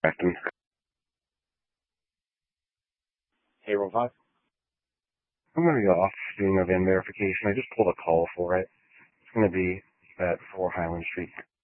Acton. Hey, Robot. I'm going to go off doing a VIN verification. I just pulled a call for it. It's going to be at 4 Highland Street.